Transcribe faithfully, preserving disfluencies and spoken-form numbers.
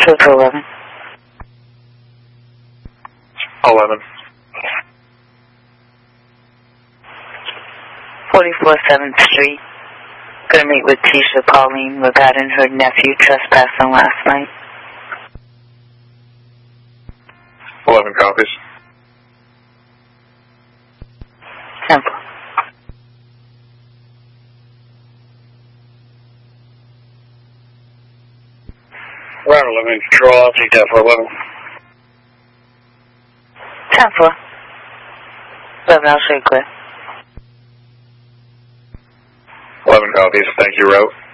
Two to eleven. Eleven. Forty-four seventh Street. Gonna meet with Tisha Pauline regarding her nephew trespassing last night. Eleven copies. Simple. Route eleven, control, I'll take that for eleven. ten four. eleven, I'll show you clear. eleven copies, thank you, route.